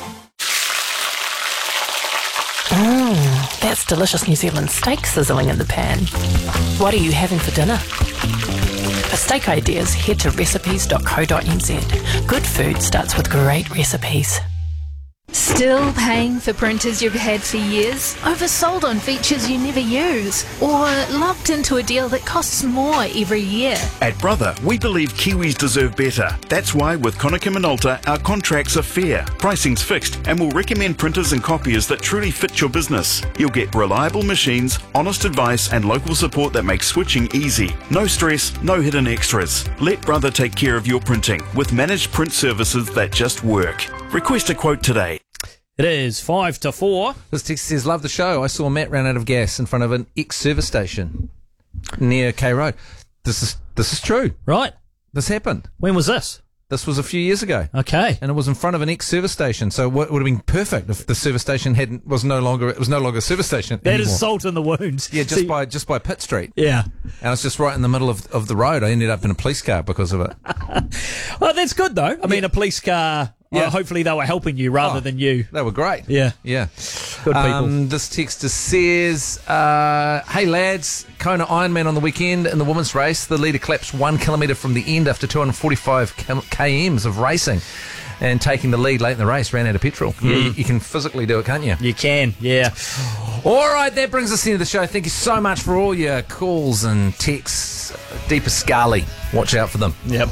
Mmm, that's delicious New Zealand steak sizzling in the pan. What are you having for dinner? For steak ideas, head to recipes dot co dot n z. Good food starts with great recipes. Still paying for printers you've had for years? Oversold on features you never use? Or locked into a deal that costs more every year? At Brother, we believe Kiwis deserve better. That's why with Konica Minolta, our contracts are fair, pricing's fixed, and we'll recommend printers and copiers that truly fit your business. You'll get reliable machines, honest advice, and local support that makes switching easy. No stress, no hidden extras. Let Brother take care of your printing with managed print services that just work. Request a quote today. It is five to four. This text says, love the show. I saw Matt ran out of gas in front of an ex-service station near K Road. This is this is true. Right. This happened. When was this? This was a few years ago. Okay. And it was in front of an ex-service station. So it would have been perfect if the service station hadn't was no longer it was no longer a service station That anymore. is salt in the wounds. Yeah, just See- by just by Pitt Street. Yeah. And it's just right in the middle of, of the road. I ended up in a police car because of it. Well, that's good, though. I mean, a police car, Yeah. well, hopefully they were helping you rather Oh, than you. They were great. Yeah. Yeah. Good people. Um, this texter says, uh, hey lads, Kona Ironman on the weekend in the women's race. The leader collapsed one kilometre from the end after two hundred forty-five kilometres of racing and taking the lead late in the race, ran out of petrol. Mm. Yeah, you, you can physically do it, can't you? You can, yeah. All right, that brings us into the show. Thank you so much for all your calls and texts. Deepa Scully, watch out for them. Yep.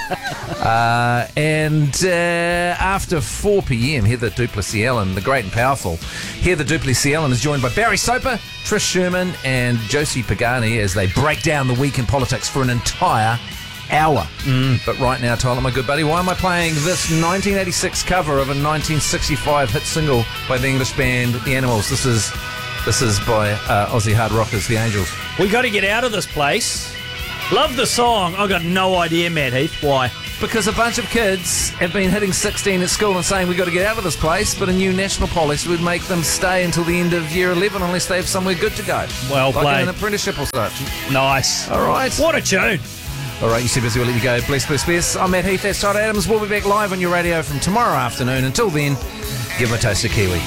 uh, and uh, after four p.m, Heather Duplessis Allen, the great and powerful Heather Duplessis Allen, is joined by Barry Soper, Trish Sherman, and Josie Pagani as they break down the week in politics for an entire hour. Mm. But right now, Tyler, my good buddy, why am I playing this nineteen eighty-six cover of a nineteen sixty-five hit single by the English band The Animals? This is this is by uh, Aussie hard rockers, The Angels. We got to get out of this place. Love the song. I've got no idea, Matt Heath. Why? Because a bunch of kids have been hitting sixteen at school and saying we've got to get out of this place, but a new national policy would make them stay until the end of year eleven unless they have somewhere good to go. Well like played. an apprenticeship or such. Nice. All right. What a tune. All right, you see busy, we'll let you go. Bless, bless, bless. I'm Matt Heath, that's Todd Adams. We'll be back live on your radio from tomorrow afternoon. Until then, give them a taste of Kiwi.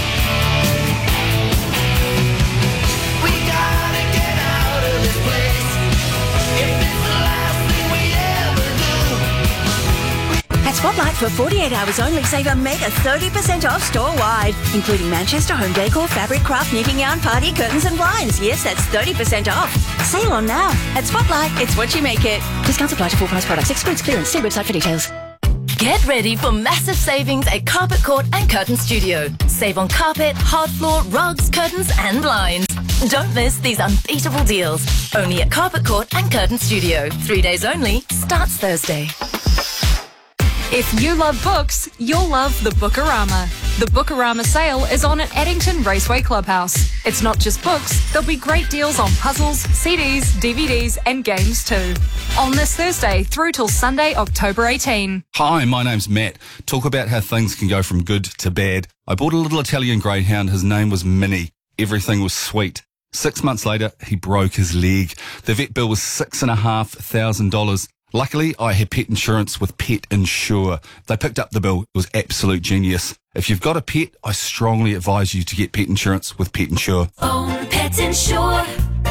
At Spotlight for forty-eight hours only, save a mega thirty percent off store-wide, including Manchester home decor, fabric, craft, knitting yarn, party, curtains and blinds. Yes, that's thirty percent off. Sale on now. At Spotlight, it's what you make it. Discounts apply to full price products. Excludes clearance. See website for details. Get ready for massive savings at Carpet Court and Curtain Studio. Save on carpet, hard floor, rugs, curtains and blinds. Don't miss these unbeatable deals. Only at Carpet Court and Curtain Studio. Three days only. Starts Thursday. If you love books, you'll love the Bookarama. The Bookarama sale is on at Addington Raceway Clubhouse. It's not just books, there'll be great deals on puzzles, C Ds, D V Ds and games too. On this Thursday through till Sunday, October eighteenth. Hi, my name's Matt. Talk about how things can go from good to bad. I bought a little Italian greyhound. His name was Minnie. Everything was sweet. Six months later, he broke his leg. The vet bill was six and a half thousand dollars. Luckily, I had pet insurance with Pet Insure. They picked up the bill. It was absolute genius. If you've got a pet, I strongly advise you to get pet insurance with Pet Insure. Own Pet Insure.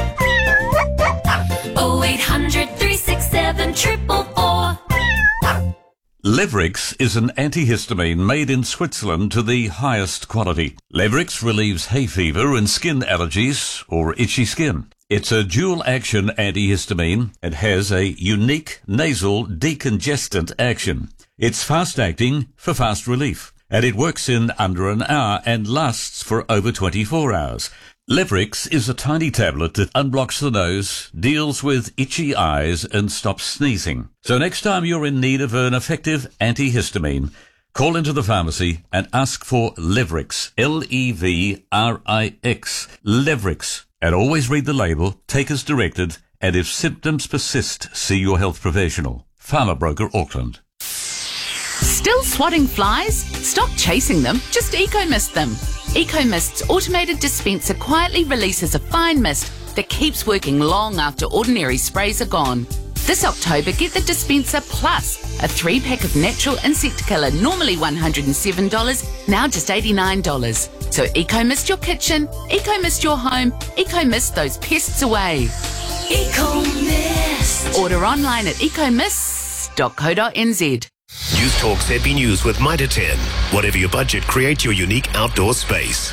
oh eight hundred, three six seven, four four four. Levrix is an antihistamine made in Switzerland to the highest quality. Levrix relieves hay fever and skin allergies or itchy skin. It's a dual-action antihistamine and has a unique nasal decongestant action. It's fast-acting for fast relief, and it works in under an hour and lasts for over twenty-four hours. Levrix is a tiny tablet that unblocks the nose, deals with itchy eyes, and stops sneezing. So next time you're in need of an effective antihistamine, call into the pharmacy and ask for Levrix, L E V R I X, Levrix. And always read the label, take as directed, and if symptoms persist, see your health professional. Farmer Broker Auckland. Still swatting flies? Stop chasing them, just eco-mist them. Eco-Mist's automated dispenser quietly releases a fine mist that keeps working long after ordinary sprays are gone. This October, get the Dispenser Plus, a three-pack of natural insect killer, normally one hundred seven dollars, now just eighty-nine dollars. So eco-mist your kitchen, eco-mist your home, eco-mist those pests away. Eco-Mist. Order online at ecomist dot co dot n z. News Talk Z B News with Mitre ten. Whatever your budget, create your unique outdoor space.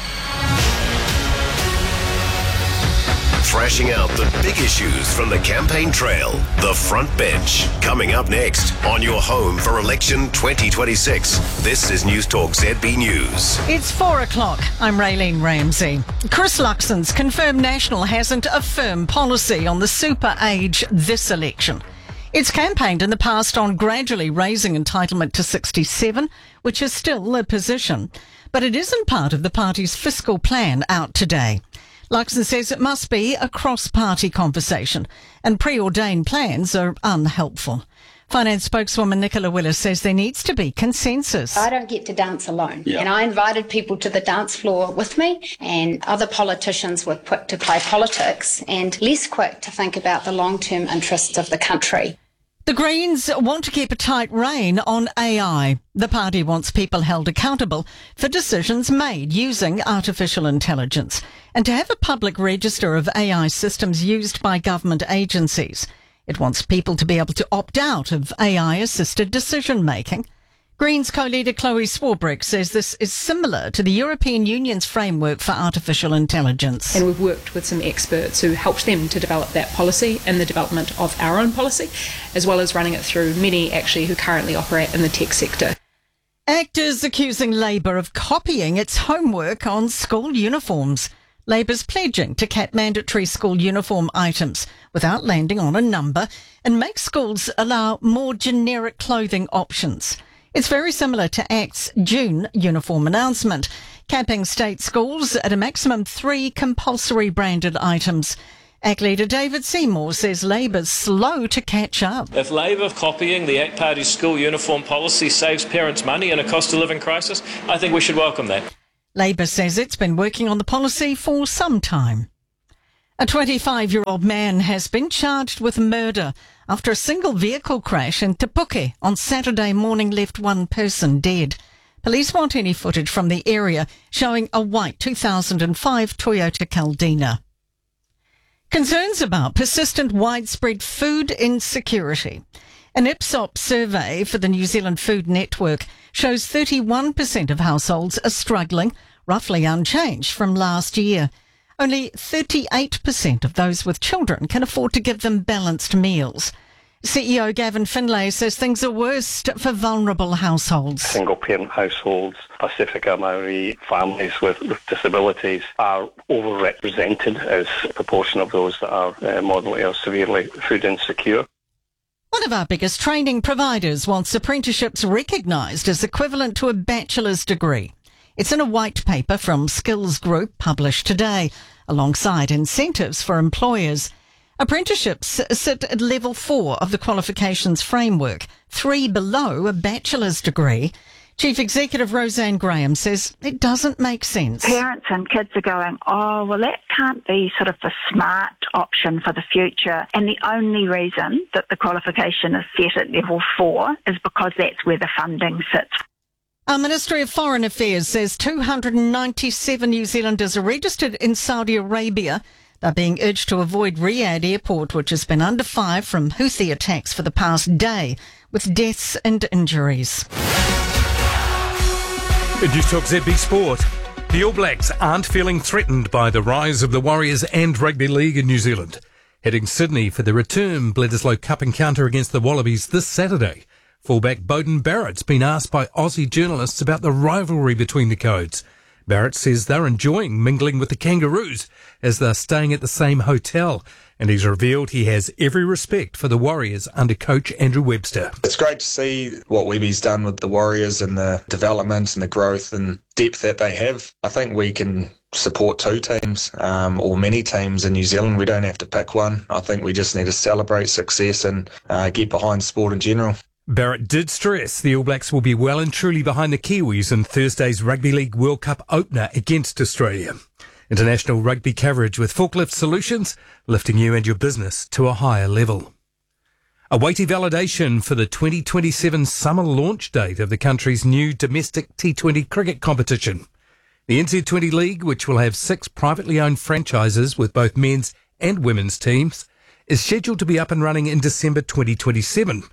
Thrashing out the big issues from the campaign trail. The Front Bench. Coming up next on your home for election twenty twenty-six. This is News Talk Z B News. It's four o'clock. I'm Raylene Ramsey. Chris Luxon's confirmed National hasn't a firm policy on the super age this election. It's campaigned in the past on gradually raising entitlement to sixty-seven, which is still a position. But it isn't part of the party's fiscal plan out today. Luxon says it must be a cross-party conversation, and preordained plans are unhelpful. Finance spokeswoman Nicola Willis says there needs to be consensus. I don't get to dance alone. Yeah. And I invited people to the dance floor with me, and other politicians were quick to play politics and less quick to think about the long-term interests of the country. The Greens want to keep a tight rein on A I. The party wants people held accountable for decisions made using artificial intelligence, and to have a public register of A I systems used by government agencies. It wants people to be able to opt out of A I-assisted decision-making. Greens co-leader Chloe Swarbrick says this is similar to the European Union's framework for artificial intelligence. And we've worked with some experts who helped them to develop that policy and the development of our own policy, as well as running it through many actually who currently operate in the tech sector. Actors accusing Labour of copying its homework on school uniforms. Labour's pledging to cap mandatory school uniform items without landing on a number and make schools allow more generic clothing options. It's very similar to ACT's June uniform announcement, capping state schools at a maximum three compulsory branded items. A C T leader David Seymour says Labour's slow to catch up. If Labour copying the A C T Party's school uniform policy saves parents money in a cost of living crisis, I think we should welcome that. Labour says it's been working on the policy for some time. A twenty-five-year-old man has been charged with murder after a single vehicle crash in Te Puke on Saturday morning left one person dead. Police want any footage from the area showing a white two thousand five Toyota Caldina. Concerns about persistent widespread food insecurity. An Ipsos survey for the New Zealand Food Network shows thirty-one percent of households are struggling, roughly unchanged from last year. Only thirty-eight percent of those with children can afford to give them balanced meals. C E O Gavin Finlay says things are worst for vulnerable households. Single-parent households, Pacifica Maori families with, with disabilities are overrepresented as a proportion of those that are uh, moderately or severely food insecure. One of our biggest training providers wants apprenticeships recognised as equivalent to a bachelor's degree. It's in a white paper from Skills Group published today, alongside incentives for employers. Apprenticeships sit at level four of the qualifications framework, three below a bachelor's degree. Chief Executive Roseanne Graham says it doesn't make sense. Parents and kids are going, oh, well, that can't be sort of the smart option for the future. And the only reason that the qualification is set at level four is because that's where the funding sits. Our Ministry of Foreign Affairs says two hundred ninety-seven New Zealanders are registered in Saudi Arabia. They're being urged to avoid Riyadh Airport, which has been under fire from Houthi attacks for the past day, with deaths and injuries. In News Talk Z B Sport, the All Blacks aren't feeling threatened by the rise of the Warriors and Rugby League in New Zealand. Heading Sydney for the return Bledisloe Cup encounter against the Wallabies this Saturday. Fullback Beauden Barrett's been asked by Aussie journalists about the rivalry between the codes. Barrett says they're enjoying mingling with the Kangaroos as they're staying at the same hotel, and he's revealed he has every respect for the Warriors under coach Andrew Webster. It's great to see what Webby's done with the Warriors and the development and the growth and depth that they have. I think we can support two teams um, or many teams in New Zealand. We don't have to pick one. I think we just need to celebrate success and uh, get behind sport in general. Barrett did stress the All Blacks will be well and truly behind the Kiwis in Thursday's Rugby League World Cup opener against Australia. International rugby coverage with Forklift Solutions, lifting you and your business to a higher level. A weighty validation for the twenty twenty-seven summer launch date of the country's new domestic T twenty cricket competition. The N Z twenty League, which will have six privately owned franchises with both men's and women's teams, is scheduled to be up and running in December twenty twenty-seven.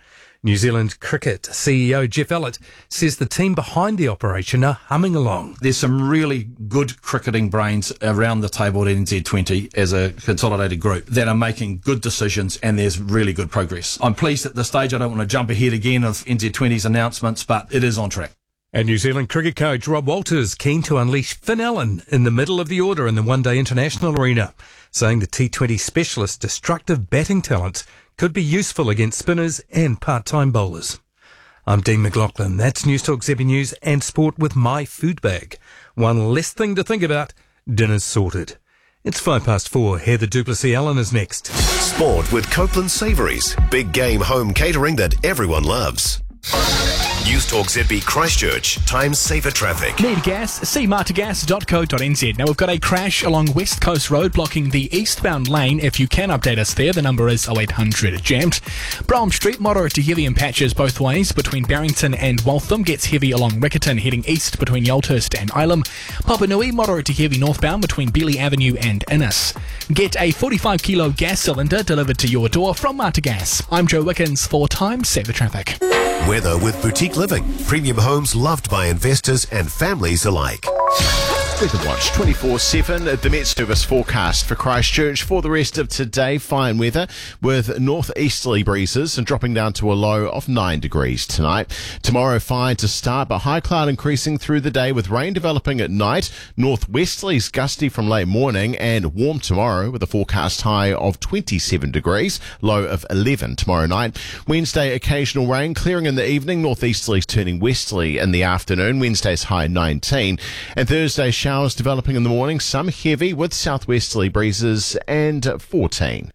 New Zealand Cricket C E O Jeff Ellett says the team behind the operation are humming along. There's some really good cricketing brains around the table at N Z twenty as a consolidated group that are making good decisions, and there's really good progress. I'm pleased at this stage. I don't want to jump ahead again of N Z twenty's announcements, but it is on track. And New Zealand cricket coach Rob Walters keen to unleash Finn Allen in the middle of the order in the one-day international arena, saying the T twenty specialist's destructive batting talents could be useful against spinners and part-time bowlers. I'm Dean McLaughlin. That's News Talk Z B News and Sport with my food bag. One less thing to think about. Dinner's sorted. It's five past four. Heather Duplessis-Allen is next. Sport with Copeland Savouries. Big game home catering that everyone loves. News Talk Z B Christchurch. Time saver traffic. Need gas? See marta gas dot co dot n z. Now, we've got a crash along West Coast Road blocking the eastbound lane. If you can update us there, the number is oh eight hundred jammed. Brougham Street, moderate to heavy in patches both ways between Barrington and Waltham. Gets heavy along Riccarton, heading east between Yalthurst and Ilam. Papanui, moderate to heavy northbound between Beeley Avenue and Innes. Get a forty-five kilo gas cylinder delivered to your door from Marta Gas. I'm Joe Wickens for Time Saver Traffic. Weather with Boutique Living. Premium homes loved by investors and families alike. Weather Watch twenty-four seven, the Met Service forecast for Christchurch for the rest of today. Fine weather with northeasterly breezes and dropping down to a low of nine degrees tonight. Tomorrow fine to start, but high cloud increasing through the day with rain developing at night. Northwesterlies gusty from late morning and warm tomorrow with a forecast high of twenty-seven degrees, low of eleven tomorrow night. Wednesday occasional rain clearing in the evening, northeasterlies turning westerly in the afternoon. Wednesday's high nineteen, and Thursday showers developing in the morning, some heavy with southwesterly breezes, and fourteen.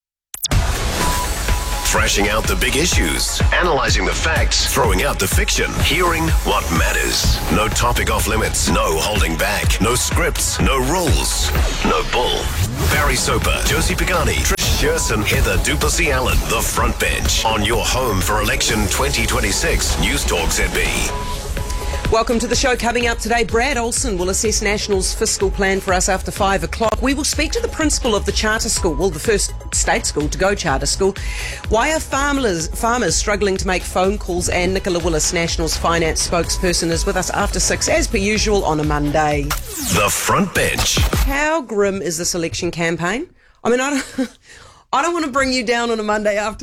Thrashing out the big issues, analysing the facts, throwing out the fiction, hearing what matters. No topic off limits, no holding back, no scripts, no rules, no bull. Barry Soper, Josie Pagani, Trish Shearson, Heather Duplessis-Allen, The Front Bench, on your home for election twenty twenty-six, News Talk Z B. Welcome to the show. Coming up today, Brad Olsen will assess National's fiscal plan for us after five o'clock. We will speak to the principal of the charter school, well, the first state school to go charter school. Why are farmers farmers struggling to make phone calls? And Nicola Willis, National's finance spokesperson, is with us after six, as per usual, on a Monday. The Front Bench. How grim is this election campaign? I mean, I don't, I don't want to bring you down on a Monday afternoon.